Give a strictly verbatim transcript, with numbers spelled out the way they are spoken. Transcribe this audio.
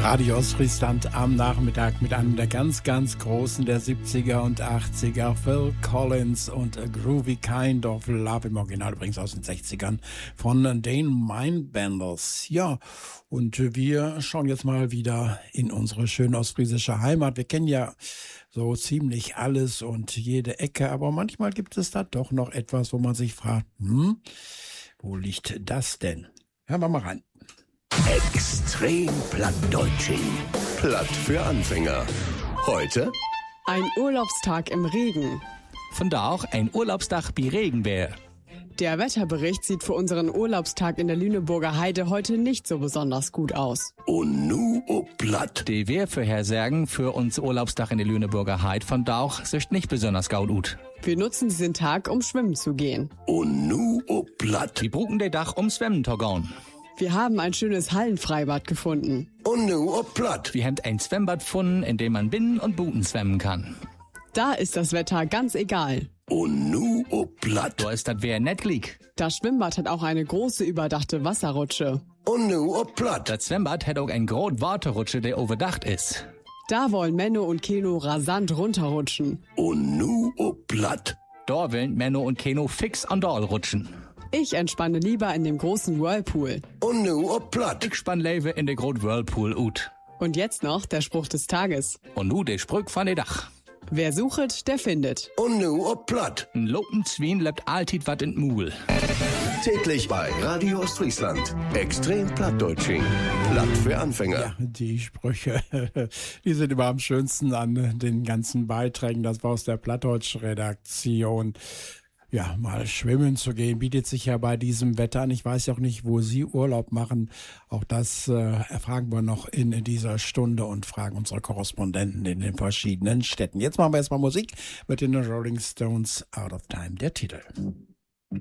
Radio Ostfriesland am Nachmittag mit einem der ganz, ganz Großen der siebziger und achtziger, Phil Collins und A Groovy Kind of Love, im Original übrigens aus den sechzigern von den Mindbenders. Ja, und wir schauen jetzt mal wieder in unsere schöne ostfriesische Heimat. Wir kennen ja so ziemlich alles und jede Ecke, aber manchmal gibt es da doch noch etwas, wo man sich fragt, hm, wo liegt das denn? Hören wir mal rein. Extrem Plattdeutsching. Platt für Anfänger. Heute ein Urlaubstag im Regen. Von da auch ein Urlaubstag bei Regenwehr. Der Wetterbericht sieht für unseren Urlaubstag in der Lüneburger Heide heute nicht so besonders gut aus. und nu o Platt. Die Wehrvorhersagen für uns Urlaubstag in der Lüneburger Heide von Dauch sieht nicht besonders gut ut. Wir nutzen diesen Tag, um schwimmen zu gehen. und nu o Platt. Die bruken den Dach um Schwemmen zu gehen. Wir haben ein schönes Hallenfreibad gefunden. und nu o Platt. Wir haben ein Schwemmbad gefunden, in dem man binnen und buten schwemmen kann. Da ist das Wetter ganz egal. und nu o Platt. Da ist das Wehr net glick. Das Schwimmbad hat auch eine große überdachte Wasserrutsche. und nu o Platt. Das Schwemmbad hat auch ein groß Warterutsche, der overdacht ist. Da wollen Menno und Keno rasant runterrutschen. und nu o Platt. Da wollen Menno und Keno fix an Dahl rutschen. Ich entspanne lieber in dem großen Whirlpool. und nu o Platt. Ich spann Leve in der großen Whirlpool ut. Und jetzt noch der Spruch des Tages. Und nu der Sprück von der Dach. Wer suchet, der findet. und nu o Platt. Ein Lopen Zwien lebt altit wat in Mul. Täglich bei Radio Ostfriesland. Extrem Plattdeutsching. Platt für Anfänger. Ja, die Sprüche, die sind immer am schönsten an den ganzen Beiträgen. Das war aus der Plattdeutsch-Redaktion. Ja, mal schwimmen zu gehen, bietet sich ja bei diesem Wetter an. Ich weiß ja auch nicht, wo Sie Urlaub machen. Auch das äh, erfragen wir noch in, in dieser Stunde und fragen unsere Korrespondenten in den verschiedenen Städten. Jetzt machen wir erstmal Musik mit den Rolling Stones, Out of Time, der Titel.